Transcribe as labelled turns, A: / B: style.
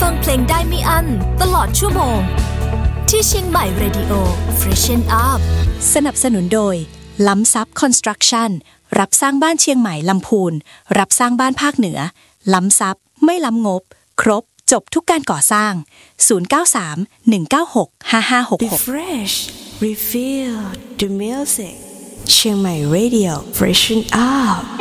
A: ฟังเพลงได้ไม่อั้นตลอดชั่วโมงที่เชียงใหม่ Radio Freshen Up
B: สนับสนุนโดยล้ำซับคอนสตรักชั่นรับสร้างบ้านเชียงใหม่ลำพูนรับสร้างบ้านภาคเหนือล้ำซับไม่ล้ำงบครบจบทุกการก่อสร้าง0931965566
C: Refresh Refill the music เชียงใหม่ Radio Freshen Up